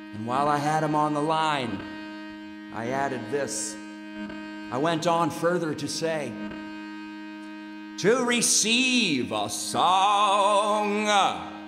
And while I had him on the line, I added this. I went on further to say, to receive a song